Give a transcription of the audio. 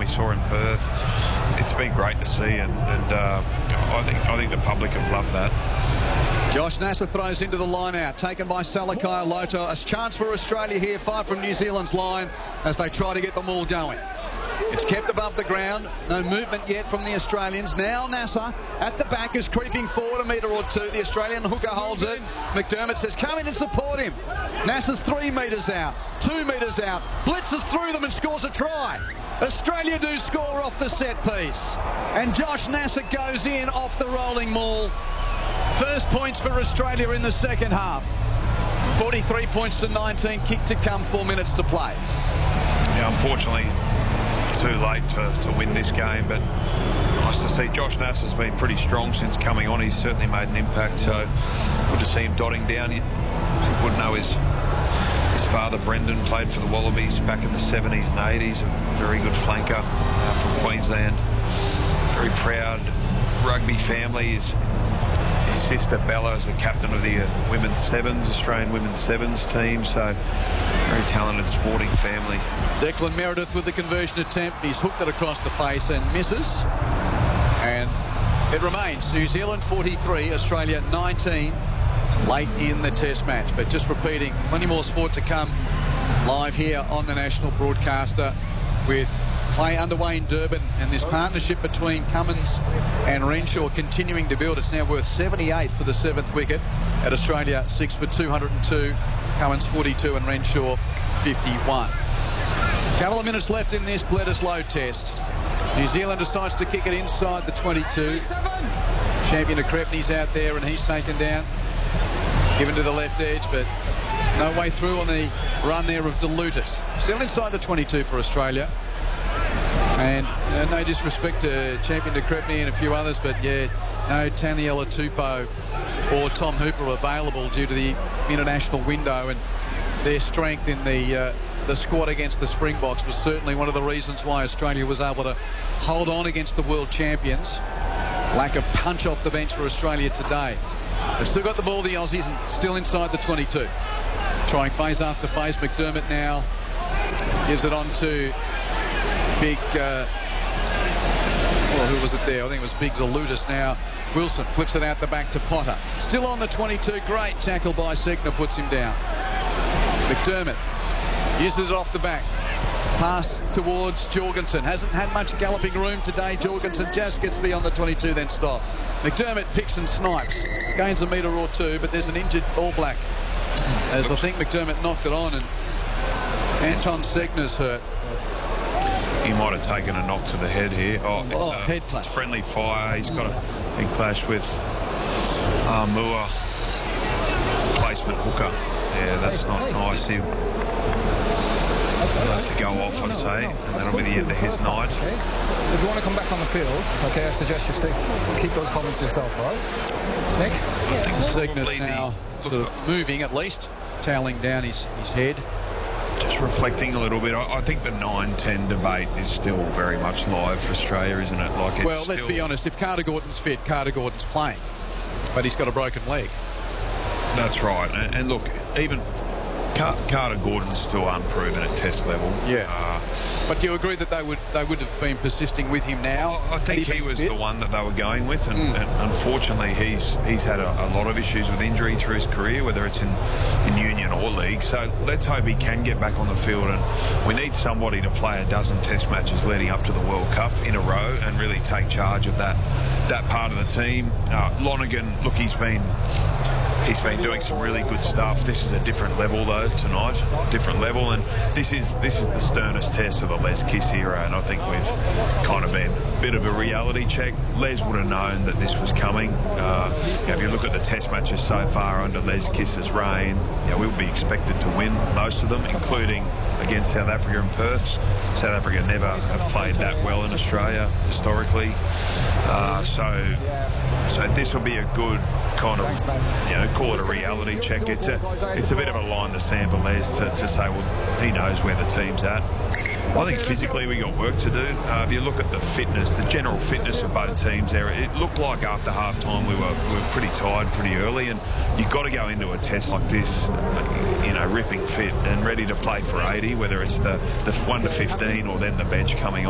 saw in Perth. It's been great to see, and I think the public have loved that. Josh Nasser throws into the line out, taken by Salakai Loto. A chance for Australia here, 5 from New Zealand's line as they try to get them all going. It's kept above the ground. No movement yet from the Australians. Now Nasser at the back is creeping forward a metre or two. The Australian hooker holds it. McDermott says, come in and support him. Nasser's 3 metres out, 2 metres out. Blitzes through them and scores a try. Australia do score off the set piece. And Josh Nasser goes in off the rolling maul. First points for Australia in the second half. 43 points to 19. Kick to come, 4 minutes to play. Yeah, unfortunately, too late to win this game, but nice to see. Josh Nasser's been pretty strong since coming on. He's certainly made an impact, so good to see him dotting down. People would know his father, Brendan, played for the Wallabies back in the 70s and 80s. A very good flanker from Queensland. Very proud rugby family. His sister Bella is the captain of the women's sevens, Australian women's sevens team, so very talented sporting family. Declan Meredith with the conversion attempt. He's hooked it across the face and misses. And it remains New Zealand 43, Australia 19 late in the test match. But just repeating, plenty more sport to come live here on the national broadcaster with play underway in Durban, and this partnership between Cummins and Renshaw continuing to build. It's now worth 78 for the 7th wicket at Australia 6 for 202. Cummins 42 and Renshaw 51. Couple of minutes left in this Bledisloe test. New Zealand decides to kick it inside the 22. Champion of Krepney's out there and he's taken down. Given to the left edge, but no way through on the run there of DeLutis. Still inside the 22 for Australia. And no disrespect to Champion de Crepney and a few others, but yeah, no Taniela Tupou or Tom Hooper available due to the international window, and their strength in the squad against the Springboks was certainly one of the reasons why Australia was able to hold on against the world champions. Lack of punch off the bench for Australia today. They've still got the ball, the Aussies, and still inside the 22. Trying phase after phase. McDermott now gives it on to Big, well, who was it there? I think it was Big DeLutis now. Wilson flips it out the back to Potter. Still on the 22. Great tackle by Segner, puts him down. McDermott uses it off the back. Pass towards Jorgensen. Hasn't had much galloping room today. Jorgensen just gets beyond the 22, then stop. McDermott picks and snipes. Gains a metre or two, but there's an injured All Black. As I think McDermott knocked it on, and Anton Segner's hurt. He might have taken a knock to the head here. Head clash. It's friendly fire. He's got a big clash with Moore. Placement hooker. Yeah, that's not nice. He has to go off, I'd say, and that'll be the end of his night. If you want to come back on the field, okay, I suggest you keep those comments to yourself, all right? Nick? Segner's now sort of moving, at least, toweling down his head. Just reflecting a little bit, I think the 9-10 debate is still very much live for Australia, isn't it? Like, well, let's be honest, if Carter Gordon's fit, Carter Gordon's playing, but he's got a broken leg. That's right, and look, even Carter Gordon's still unproven at test level. Yeah. But do you agree that they would have been persisting with him now? I think he was the one that they were going with, and unfortunately he's had a lot of issues with injury through his career, whether it's in union or league. So let's hope he can get back on the field, and we need somebody to play a dozen test matches leading up to the World Cup in a row and really take charge of that part of the team. Lonergan, look, he's been doing some really good stuff. This is a different level though tonight, different level, and this is the sternest test of the Les Kiss era, and I think we've kind of been a bit of a reality check. Les would have known that this was coming. If you look at the test matches so far under Les Kiss's reign, we'll be expected to win most of them, including against South Africa in Perth. South Africa never have played that well in Australia historically, so this will be a good kind of, call it a reality check. It's a bit of a line to Sam Velez to say, well, he knows where the team's at. I think physically we got work to do. If you look at the fitness, the general fitness of both teams there, it looked like after half-time we were pretty tired pretty early, and you've got to go into a test like this, ripping fit and ready to play for 80, whether it's the 1 to 15 or then the bench coming on.